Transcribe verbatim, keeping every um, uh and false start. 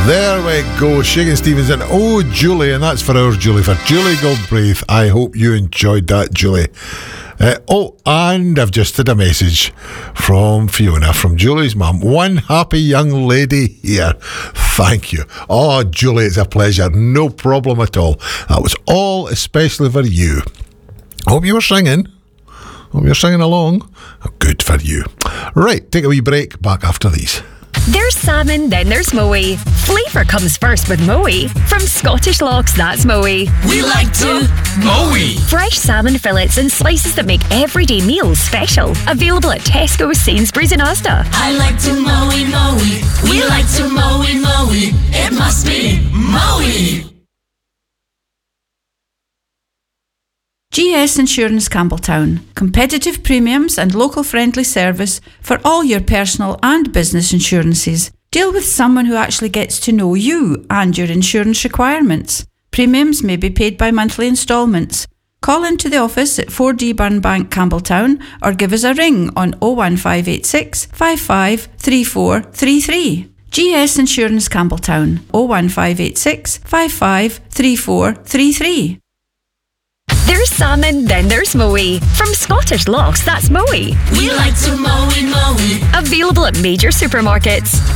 There we go, Shakin' Stevens and Oh Julie, and that's for ours, Julie, for Julie Goldbraith. I hope you enjoyed that, Julie. Uh, oh, and I've just had a message from Fiona, from Julie's mum. One happy young lady here. Thank you. Oh, Julie, it's a pleasure. No problem at all. That was all especially for you. Hope you were singing. Hope you're singing along. Good for you. Right, take a wee break. Back after these. There's salmon, then there's Moe. Flavour comes first with Moe. From Scottish Lochs, that's Moe. We like to Moe. Fresh salmon fillets and slices that make everyday meals special. Available at Tesco, Sainsbury's and Asda. I like to Moe, Moe. We like to Moe, Moe. It must be Moe. G S Insurance Campbelltown. Competitive premiums and local friendly service for all your personal and business insurances. Deal with someone who actually gets to know you and your insurance requirements. Premiums may be paid by monthly instalments. Call into the office at four D Burn Bank, Campbelltown, or give us a ring on oh one five eight six, five five three four three three. G S Insurance Campbelltown, oh one five eight six, five five three four three three. There's salmon, then there's Moe. From Scottish Lochs, that's Moe. We like to Moe, Moe. Available at major supermarkets.